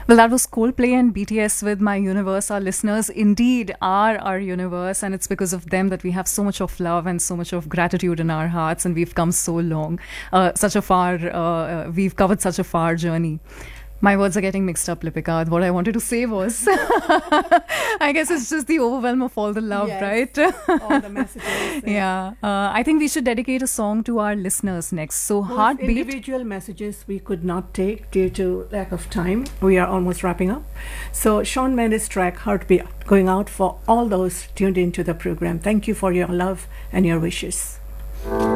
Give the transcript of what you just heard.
Well, that was Coldplay and BTS with My Universe. Our listeners indeed are our universe, and it's because of them that we have so much of love and so much of gratitude in our hearts, and we've come so long, we've covered such a far journey. My words are getting mixed up, Lipika. What I wanted to say was, I guess it's just the overwhelm of all the love, Yes, right? all the messages. Yeah. I think we should dedicate a song to our listeners next. So, Those Heartbeat. individual messages we could not take due to lack of time. We are almost wrapping up. So Shawn Mendes' track Heartbeat going out for all those tuned into the program. Thank you for your love and your wishes.